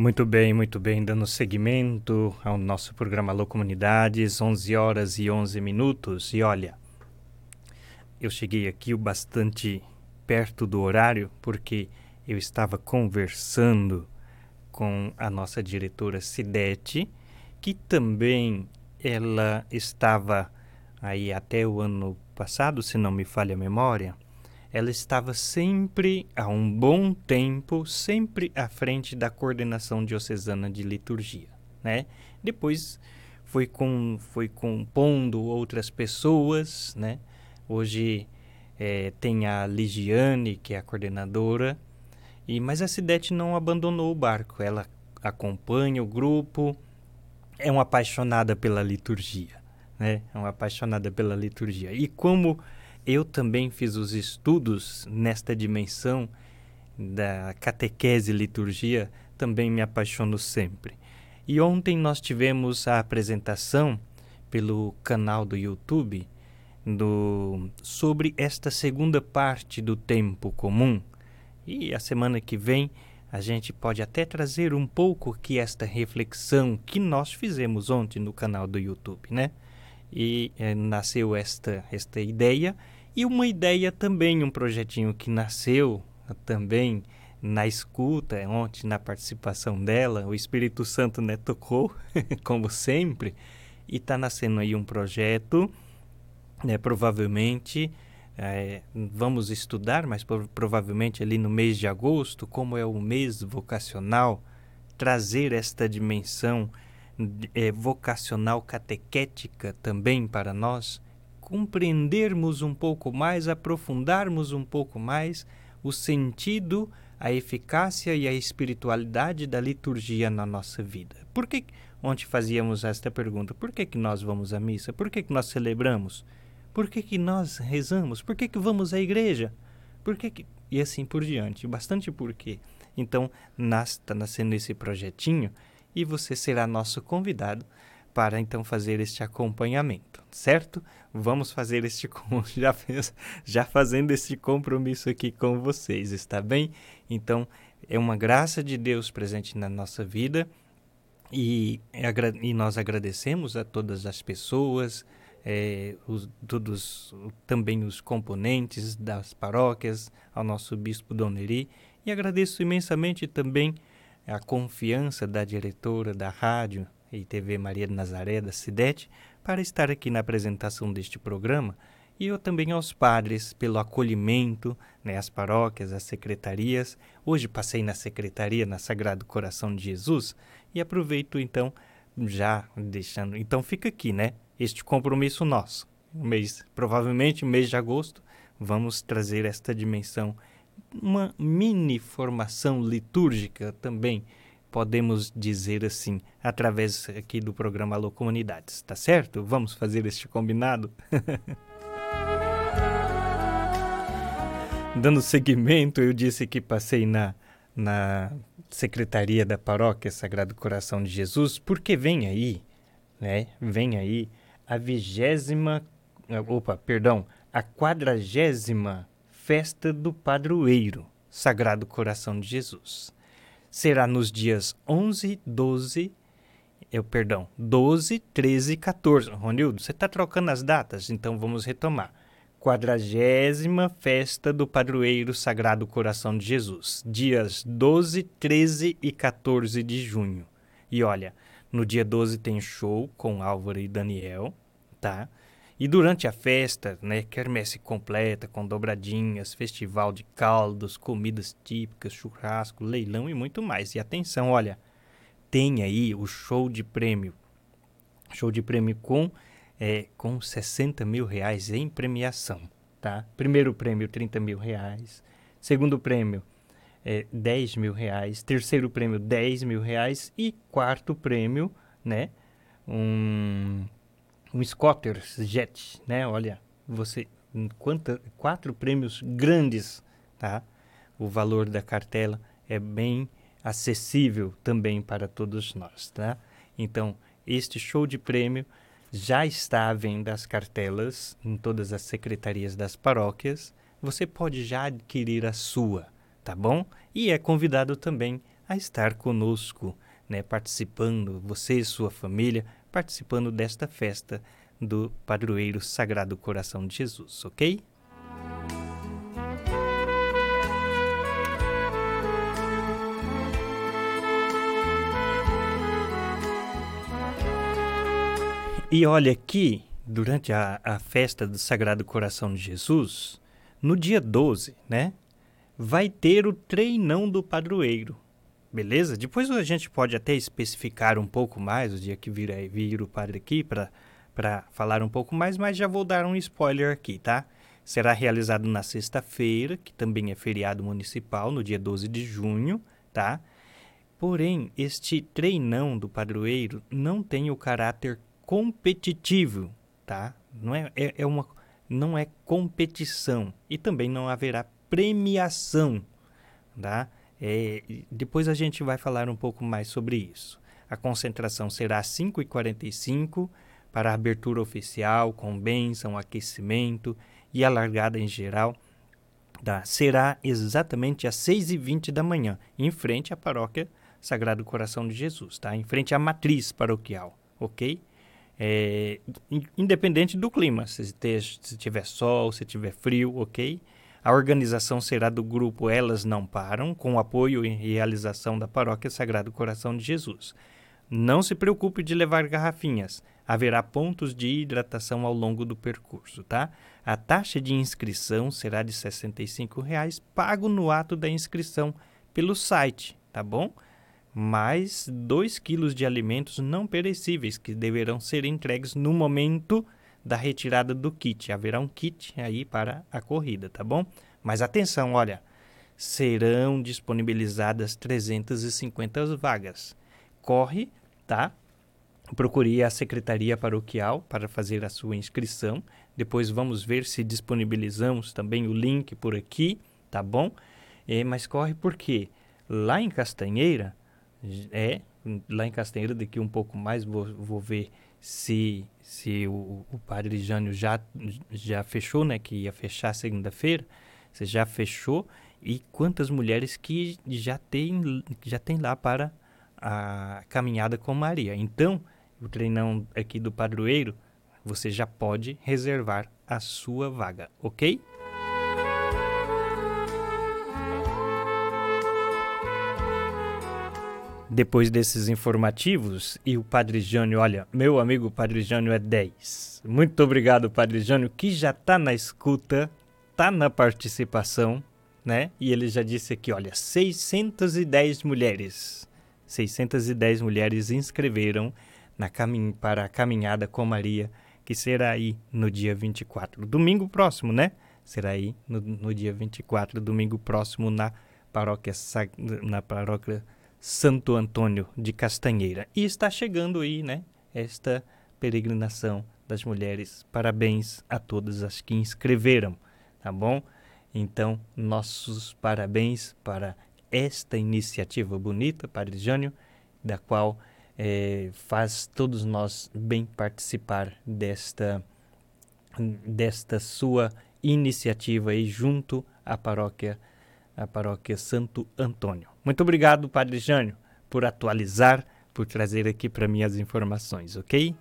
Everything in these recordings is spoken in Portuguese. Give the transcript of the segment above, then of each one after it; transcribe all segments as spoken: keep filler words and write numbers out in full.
Muito bem, muito bem, dando seguimento ao nosso programa Alô Comunidades, onze horas e onze minutos. E olha, eu cheguei aqui bastante perto do horário porque eu estava conversando com a nossa diretora Cidete, que também ela estava aí até o ano passado, se não me falha a memória, ela estava sempre, há um bom tempo, sempre à frente da coordenação diocesana de liturgia, né? Depois foi, com, foi compondo outras pessoas, né? Hoje é, tem a Ligiane, que é a coordenadora, e, mas a Cidete não abandonou o barco, ela acompanha o grupo, é uma apaixonada pela liturgia, né? É uma apaixonada pela liturgia. E como eu também fiz os estudos nesta dimensão da catequese e liturgia, também me apaixono sempre. E ontem nós tivemos a apresentação pelo canal do YouTube do, sobre esta segunda parte do tempo comum. E a semana que vem a gente pode até trazer um pouco aqui esta reflexão que nós fizemos ontem no canal do YouTube, né? E eh, nasceu esta, esta ideia, e uma ideia também, um projetinho que nasceu também na escuta, ontem na participação dela, o Espírito Santo, né, tocou, como sempre, e está nascendo aí um projeto, né, provavelmente, é, vamos estudar, mas provavelmente ali no mês de agosto, como é o mês vocacional, trazer esta dimensão É, vocacional catequética também para nós, compreendermos um pouco mais, aprofundarmos um pouco mais o sentido, a eficácia e a espiritualidade da liturgia na nossa vida. Por que, ontem fazíamos esta pergunta, por que, que nós vamos à missa? Por que, que nós celebramos? Por que, que nós rezamos? Por que, que vamos à igreja? Por que que... E assim por diante, bastante porquê. Então, está nascendo esse projetinho, e você será nosso convidado para então fazer este acompanhamento, certo? Vamos fazer este já, fez, já fazendo este compromisso aqui com vocês, está bem? Então, é uma graça de Deus presente na nossa vida, e, e nós agradecemos a todas as pessoas, é, os, todos, também os componentes das paróquias, ao nosso bispo Dom Neri, e agradeço imensamente também a confiança da diretora da rádio e T V Maria de Nazaré, da Cidete, para estar aqui na apresentação deste programa, e eu também aos padres pelo acolhimento, né, às paróquias, às secretarias. Hoje passei na secretaria, na Sagrado Coração de Jesus, e aproveito então, já deixando, então fica aqui, né, este compromisso nosso, um mês, provavelmente mês de agosto, vamos trazer esta dimensão, uma mini formação litúrgica também, podemos dizer assim, através aqui do programa Alô Comunidades, tá certo? Vamos fazer este combinado? Dando seguimento, eu disse que passei na, na Secretaria da Paróquia Sagrado Coração de Jesus, porque vem aí, né? Vem aí a vigésima, opa, perdão, a quadragésima Festa do Padroeiro, Sagrado Coração de Jesus. Será nos dias onze, doze, eu, perdão, doze, treze e quatorze. Ronildo, você está trocando as datas? Então vamos retomar. Quadragésima Festa do Padroeiro Sagrado Coração de Jesus, dias doze, treze e quatorze de junho. E olha, no dia doze tem show com Álvaro e Daniel, tá? E durante a festa, né, quermesse completa, com dobradinhas, festival de caldos, comidas típicas, churrasco, leilão e muito mais. E atenção, olha, tem aí o show de prêmio. Show de prêmio com, é, com sessenta mil reais em premiação, tá? Primeiro prêmio, trinta mil reais. Segundo prêmio, é, dez mil reais. Terceiro prêmio, dez mil reais. E quarto prêmio, né, um... um Scooter Jet, né? Olha, você, quanta, quatro prêmios grandes, tá? O valor da cartela é bem acessível também para todos nós, tá? Então, este show de prêmio já está à venda as cartelas em todas as secretarias das paróquias. Você pode já adquirir a sua, tá bom? E é convidado também a estar conosco, né, participando, você e sua família, participando desta festa do Padroeiro Sagrado Coração de Jesus, ok? E olha aqui, durante a, a festa do Sagrado Coração de Jesus, no dia doze, né, vai ter o treinão do padroeiro, beleza? Depois a gente pode até especificar um pouco mais, o dia que vir, vir o padre aqui para para falar um pouco mais, mas já vou dar um spoiler aqui, tá? Será realizado na sexta-feira, que também é feriado municipal, no dia doze de junho, tá? Porém, este treinão do padroeiro não tem o caráter competitivo, tá? Não é, é, é uma, não é competição e também não haverá premiação, tá? É, depois a gente vai falar um pouco mais sobre isso. A concentração será às cinco e quarenta e cinco para a abertura oficial, com bênção, aquecimento e a largada em geral, tá? Será exatamente às seis e vinte da manhã, em frente à paróquia Sagrado Coração de Jesus, tá? Em frente à matriz paroquial, ok? É, independente do clima, se, ter, se tiver sol, se tiver frio, ok? A organização será do grupo Elas Não Param, com apoio e realização da Paróquia Sagrado Coração de Jesus. Não se preocupe de levar garrafinhas, haverá pontos de hidratação ao longo do percurso, tá? A taxa de inscrição será de sessenta e cinco reais, pago no ato da inscrição pelo site, tá bom? Mais dois quilos de alimentos não perecíveis que deverão ser entregues no momento da retirada do kit. Haverá um kit aí para a corrida, tá bom? Mas atenção, olha, serão disponibilizadas trezentas e cinquenta vagas. Corre, tá? Procure a Secretaria Paroquial para fazer a sua inscrição. Depois vamos ver se disponibilizamos também o link por aqui, tá bom? É, mas corre porque lá em Castanheira, É, lá em Castanheira, daqui um pouco mais, vou, vou ver se, se o, o padre Jânio já, já fechou, né? Que ia fechar segunda-feira. Você já fechou? E quantas mulheres que já tem, já tem lá para a caminhada com Maria. Então, o treinão aqui do padroeiro, você já pode reservar a sua vaga, ok? Depois desses informativos, e o Padre Jânio, olha, meu amigo Padre Jânio é dez. Muito obrigado, Padre Jânio, que já está na escuta, está na participação, né? E ele já disse aqui, olha, seiscentas e dez mulheres, seiscentas e dez mulheres inscreveram na camin- para a caminhada com Maria, que será aí no dia vinte e quatro, domingo próximo, né? Será aí no, no dia vinte e quatro, domingo próximo, na paróquia, na paróquia Santo Antônio de Castanheira. E está chegando aí, né, esta peregrinação das mulheres. Parabéns a todas as que inscreveram, tá bom? Então, nossos parabéns para esta iniciativa bonita, Padre Jânio, da qual é, faz todos nós bem participar desta, desta sua iniciativa aí junto à paróquia a paróquia Santo Antônio. Muito obrigado, Padre Jânio, por atualizar, por trazer aqui para mim as informações, ok?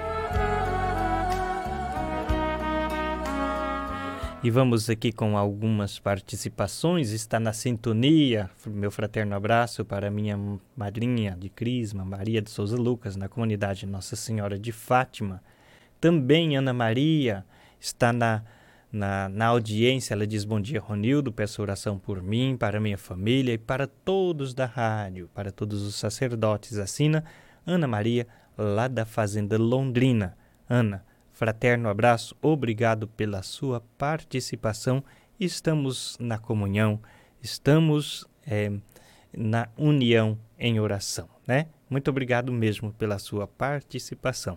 E vamos aqui com algumas participações. Está na sintonia, meu fraterno abraço para minha madrinha de Crisma, Maria de Souza Lucas, na comunidade Nossa Senhora de Fátima. Também Ana Maria está na Na, na audiência. Ela diz: bom dia, Ronildo, peço oração por mim, para minha família e para todos da rádio, para todos os sacerdotes. Assina Ana Maria, lá da Fazenda Londrina. Ana, fraterno abraço, obrigado pela sua participação. Estamos na comunhão, estamos é, na união em oração, né? Muito obrigado mesmo pela sua participação.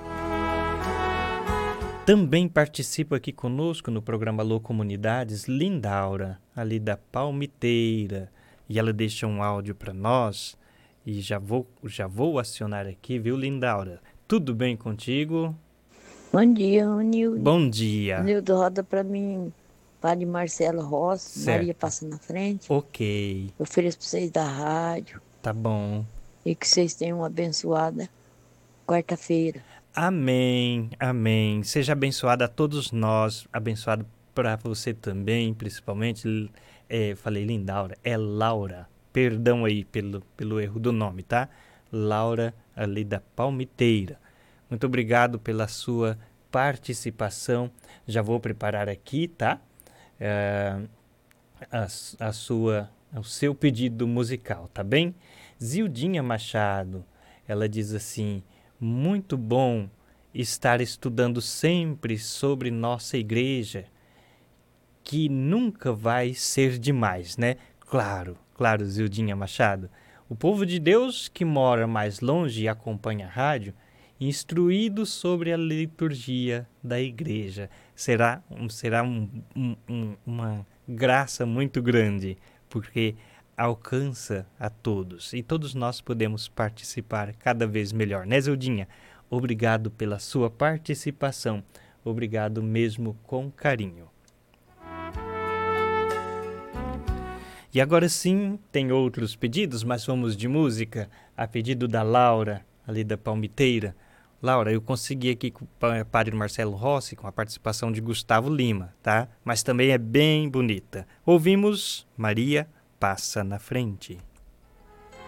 Também participa aqui conosco no programa Alô Comunidades, Lindaura, ali da Palmiteira. E ela deixa um áudio para nós. E já vou, já vou acionar aqui, viu, Lindaura? Tudo bem contigo? Bom dia, Ronildo. Bom dia. Ronildo, roda para mim Padre Marcelo Rossi, Certo. Maria passa na frente. Ok, Eu ofereço para vocês da rádio tá bom. e que vocês tenham uma abençoada quarta-feira. Amém, amém. Seja abençoado a todos nós, abençoado para você também, principalmente. É, falei Lindaura, é Laura. Perdão aí pelo, pelo erro do nome, tá? Laura, ali da Palmiteira. Muito obrigado pela sua participação. Já vou preparar aqui, tá? É, a, a sua, o seu pedido musical, tá bem? Zildinha Machado, ela diz assim: muito bom estar estudando sempre sobre nossa igreja, que nunca vai ser demais, né? Claro, claro, Zildinha Machado. O povo de Deus que mora mais longe e acompanha a rádio, instruído sobre a liturgia da igreja. Será, será um, um, um, uma graça muito grande, porque alcança a todos e todos nós podemos participar cada vez melhor, né, Zildinha? Obrigado pela sua participação, obrigado mesmo com carinho. E agora sim, tem outros pedidos, mas vamos de música, a pedido da Laura, ali da Palmiteira. Laura, eu consegui aqui com o Padre Marcelo Rossi, com a participação de Gustavo Lima, tá? Mas também é bem bonita. Ouvimos Maria Passa na Frente.